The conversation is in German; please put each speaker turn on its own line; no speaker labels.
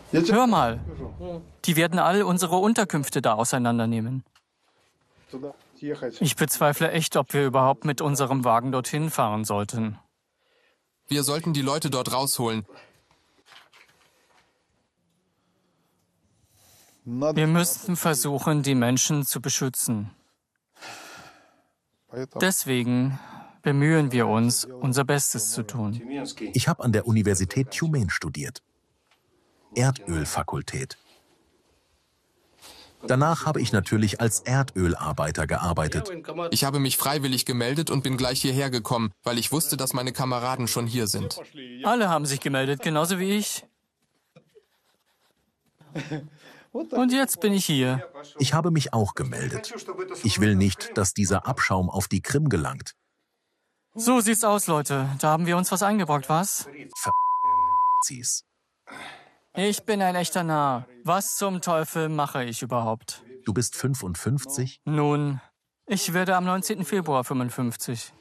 Hör mal, die werden all unsere Unterkünfte da auseinandernehmen. Ich bezweifle echt, ob wir überhaupt mit unserem Wagen dorthin fahren sollten.
Wir sollten die Leute dort rausholen.
Wir müssten versuchen, die Menschen zu beschützen. Deswegen bemühen wir uns, unser Bestes zu tun.
Ich habe an der Universität Tjumen studiert. Erdölfakultät. Danach habe ich natürlich als Erdölarbeiter gearbeitet.
Ich habe mich freiwillig gemeldet und bin gleich hierher gekommen, weil ich wusste, dass meine Kameraden schon hier sind.
Alle haben sich gemeldet, genauso wie ich. Und jetzt bin ich hier.
Ich habe mich auch gemeldet. Ich will nicht, dass dieser Abschaum auf die Krim gelangt.
So sieht's aus, Leute. Da haben wir uns was eingebrockt, was?
Sie's.
Ich bin ein echter Narr. Was zum Teufel mache ich überhaupt?
Du bist 55?
Nun, ich werde am 19. Februar 55.